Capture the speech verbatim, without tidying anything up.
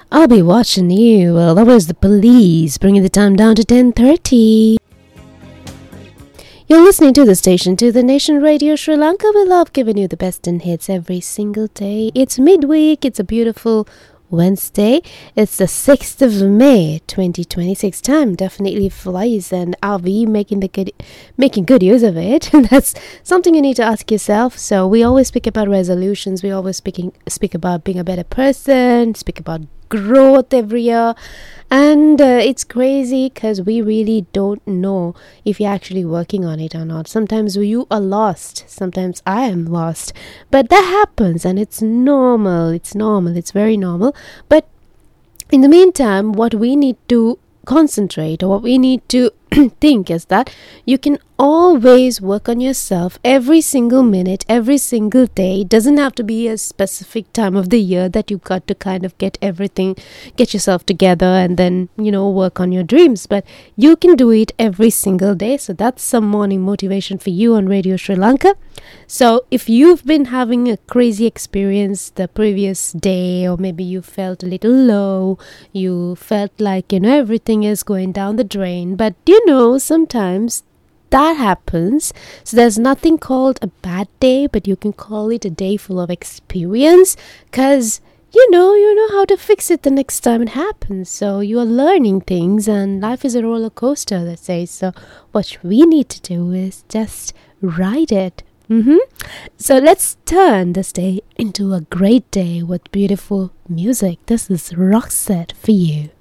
I'll be watching you. Well, that was the Police, bringing the time down to ten thirty. You're listening to the station, to the Nation Radio Sri Lanka. We love giving you the best in hits every single day. It's midweek. It's a beautiful Wednesday. It's the sixth of May, twenty twenty-six. Time definitely flies, and are we making the good, making good use of it? That's something you need to ask yourself. So we always speak about resolutions. We always speaking speak about being a better person. Speak about growth every year, and uh, it's crazy because we really don't know if you're actually working on it or not. Sometimes you are lost, sometimes I am lost, but that happens, and it's normal. It's normal, it's very normal. But in the meantime, what we need to concentrate, or what we need to think, is that you can always work on yourself every single minute, every single day. It doesn't have to be a specific time of the year that you've got to kind of get everything, get yourself together and then, you know, work on your dreams. But you can do it every single day. So that's some morning motivation for you on Radio Sri Lanka. So if you've been having a crazy experience the previous day, or maybe you felt a little low, you felt like, you know, everything is going down the drain, but you know, sometimes that happens. So there's nothing called a bad day, but you can call it a day full of experience, because you know you know how to fix it the next time it happens. So you are learning things, and life is a roller coaster, let's say. So what we need to do is just ride it. Mm-hmm. So let's turn this day into a great day with beautiful music. This is Roxette for you.